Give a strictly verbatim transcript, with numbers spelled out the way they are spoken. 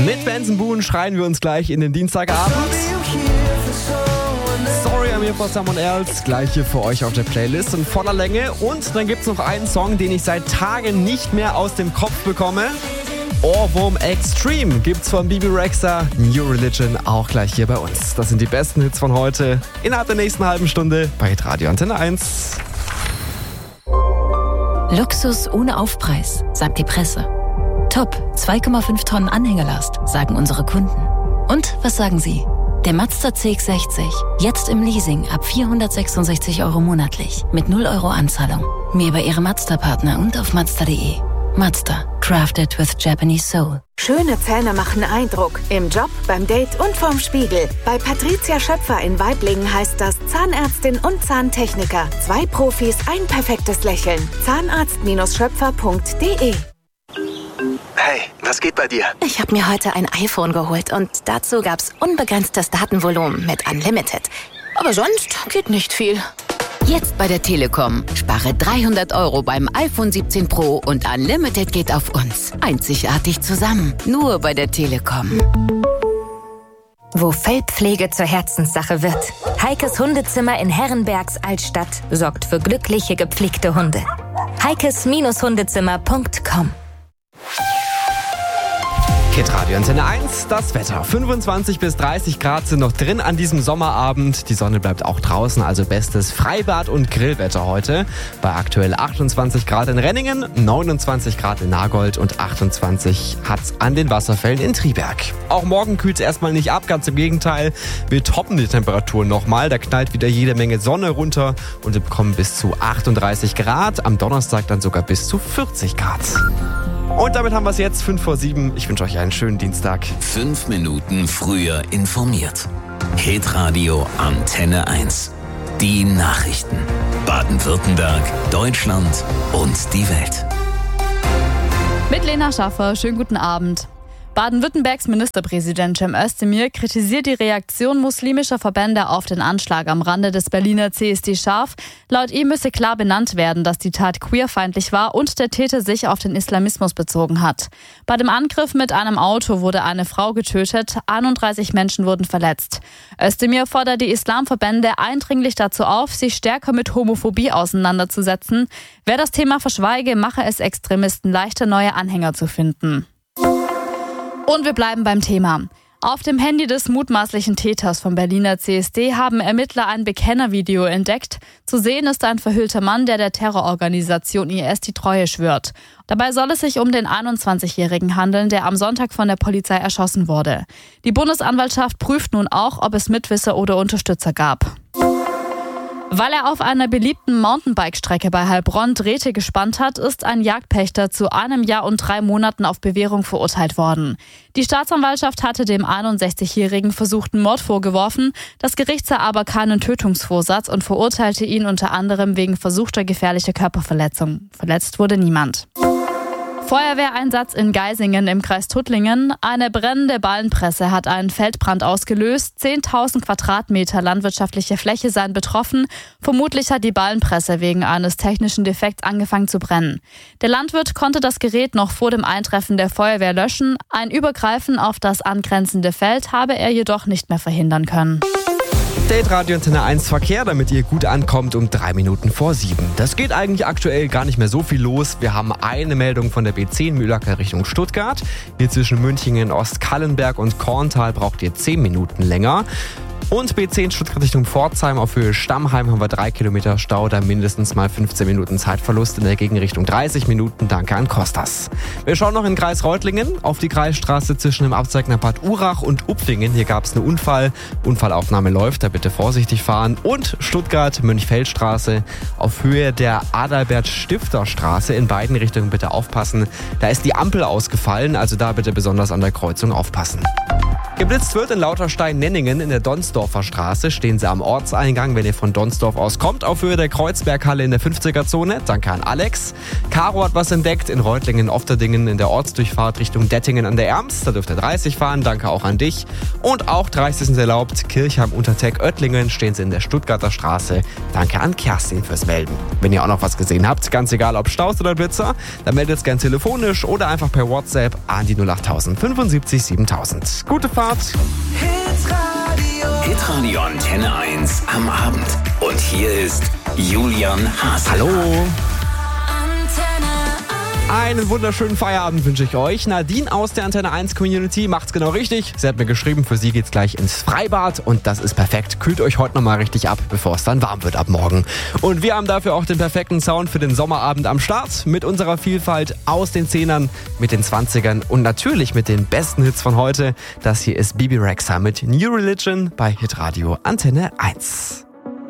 Mit Benson Boone schreien wir uns gleich in den Dienstagabend. Sorry, I'm here for someone else. Gleich hier für euch auf der Playlist in voller Länge. Und dann gibt's noch einen Song, den ich seit Tagen nicht mehr aus dem Kopf bekomme. Ohrwurm Extreme gibt's von Bibi Rexha, New Religion, auch gleich hier bei uns. Das sind die besten Hits von heute innerhalb der nächsten halben Stunde bei Hitradio Antenne eins. Luxus ohne Aufpreis, sagt die Presse. Top, zwei Komma fünf Tonnen Anhängerlast, sagen unsere Kunden. Und was sagen Sie? Der Mazda C X sechzig, jetzt im Leasing ab vierhundertsechsundsechzig Euro monatlich, mit null Euro Anzahlung. Mehr bei Ihrem Mazda-Partner und auf mazda punkt de. Mazda, crafted with Japanese soul. Schöne Zähne machen Eindruck. Im Job, beim Date und vorm Spiegel. Bei Patricia Schöpfer in Waiblingen heißt das Zahnärztin und Zahntechniker. Zwei Profis, ein perfektes Lächeln. Zahnarzt Schöpfer punkt de. Hey, was geht bei dir? Ich habe mir heute ein iPhone geholt und dazu gab's unbegrenztes Datenvolumen mit Unlimited. Aber sonst geht nicht viel. Jetzt bei der Telekom. Spare dreihundert Euro beim iPhone siebzehn Pro und Unlimited geht auf uns. Einzigartig zusammen. Nur bei der Telekom. Wo Fellpflege zur Herzenssache wird. Heikes Hundezimmer in Herrenbergs Altstadt sorgt für glückliche, gepflegte Hunde. heikes Hundezimmer punkt com. Hitradio Antenne eins, das Wetter. fünfundzwanzig bis dreißig Grad sind noch drin an diesem Sommerabend. Die Sonne bleibt auch draußen, also bestes Freibad- und Grillwetter heute. Bei aktuell achtundzwanzig Grad in Renningen, neunundzwanzig Grad in Nagold und achtundzwanzig hat's an den Wasserfällen in Triberg. Auch morgen kühlt's erstmal nicht ab, ganz im Gegenteil. Wir toppen die Temperaturen nochmal. Da knallt wieder jede Menge Sonne runter und wir bekommen bis zu achtunddreißig Grad. Am Donnerstag dann sogar bis zu vierzig Grad. Und damit haben wir es jetzt, fünf vor sieben. Ich wünsche euch einen schönen Dienstag. Fünf Minuten früher informiert. Hitradio Antenne eins. Die Nachrichten. Baden-Württemberg, Deutschland und die Welt. Mit Lena Schaffer, schönen guten Abend. Baden-Württembergs Ministerpräsident Cem Özdemir kritisiert die Reaktion muslimischer Verbände auf den Anschlag am Rande des Berliner C S D scharf. Laut ihm müsse klar benannt werden, dass die Tat queerfeindlich war und der Täter sich auf den Islamismus bezogen hat. Bei dem Angriff mit einem Auto wurde eine Frau getötet, einunddreißig Menschen wurden verletzt. Özdemir fordert die Islamverbände eindringlich dazu auf, sich stärker mit Homophobie auseinanderzusetzen. Wer das Thema verschweige, mache es Extremisten leichter, neue Anhänger zu finden. Und wir bleiben beim Thema. Auf dem Handy des mutmaßlichen Täters vom Berliner C S D haben Ermittler ein Bekennervideo entdeckt. Zu sehen ist ein verhüllter Mann, der der Terrororganisation I S die Treue schwört. Dabei soll es sich um den einundzwanzigjährigen handeln, der am Sonntag von der Polizei erschossen wurde. Die Bundesanwaltschaft prüft nun auch, ob es Mitwisser oder Unterstützer gab. Weil er auf einer beliebten Mountainbike-Strecke bei Heilbronn Drähte gespannt hat, ist ein Jagdpächter zu einem Jahr und drei Monaten auf Bewährung verurteilt worden. Die Staatsanwaltschaft hatte dem einundsechzigjährigen versuchten Mord vorgeworfen. Das Gericht sah aber keinen Tötungsvorsatz und verurteilte ihn unter anderem wegen versuchter gefährlicher Körperverletzung. Verletzt wurde niemand. Feuerwehreinsatz in Geisingen im Kreis Tuttlingen. Eine brennende Ballenpresse hat einen Feldbrand ausgelöst. zehntausend Quadratmeter landwirtschaftliche Fläche seien betroffen. Vermutlich hat die Ballenpresse wegen eines technischen Defekts angefangen zu brennen. Der Landwirt konnte das Gerät noch vor dem Eintreffen der Feuerwehr löschen. Ein Übergreifen auf das angrenzende Feld habe er jedoch nicht mehr verhindern können. Hitradio Antenne eins Verkehr, damit ihr gut ankommt, um drei Minuten vor sieben. Das geht eigentlich aktuell gar nicht mehr so viel los. Wir haben eine Meldung von der B zehn Mühlacker Richtung Stuttgart. Hier zwischen Münchingen, Ostkallenberg und Korntal braucht ihr zehn Minuten länger. Und B zehn Stuttgart Richtung Pforzheim auf Höhe Stammheim haben wir drei Kilometer Stau, da mindestens mal fünfzehn Minuten Zeitverlust, in der Gegenrichtung dreißig Minuten. Danke an Kostas. Wir schauen noch in den Kreis Reutlingen auf die Kreisstraße zwischen dem Abzweig nach Bad Urach und Upflingen. Hier gab es einen Unfall. Unfallaufnahme läuft, da bitte vorsichtig fahren. Und Stuttgart Mönchfeldstraße auf Höhe der Adalbert-Stifter-Straße. In beiden Richtungen bitte aufpassen. Da ist die Ampel ausgefallen, also da bitte besonders an der Kreuzung aufpassen. Geblitzt wird in Lauterstein-Nenningen in der Donsdorfer Straße. Stehen Sie am Ortseingang, wenn ihr von Donsdorf aus kommt, auf Höhe der Kreuzberghalle in der fünfziger-Zone. Danke an Alex. Caro hat was entdeckt in Reutlingen-Ofterdingen in der Ortsdurchfahrt Richtung Dettingen an der Erms. Da dürft ihr dreißig fahren. Danke auch an dich. Und auch dreißig sind erlaubt. Kirchheim-Unterteck-Oettlingen stehen Sie in der Stuttgarter Straße. Danke an Kerstin fürs Melden. Wenn ihr auch noch was gesehen habt, ganz egal ob Staus oder Blitzer, dann meldet es gern telefonisch oder einfach per WhatsApp an die null acht null null fünfundsiebzig siebentausend. Gute Fahrt! Hitradio. Hitradio Antenne eins am Abend. Und hier ist Julian Haas. Hallo! Einen wunderschönen Feierabend wünsche ich euch. Nadine aus der Antenne eins Community macht's genau richtig. Sie hat mir geschrieben, für sie geht's gleich ins Freibad und das ist perfekt. Kühlt euch heute nochmal richtig ab, bevor es dann warm wird ab morgen. Und wir haben dafür auch den perfekten Sound für den Sommerabend am Start. Mit unserer Vielfalt aus den Zehnern, mit den Zwanzigern und natürlich mit den besten Hits von heute. Das hier ist Bibi Rexha mit New Religion bei Hitradio Antenne eins.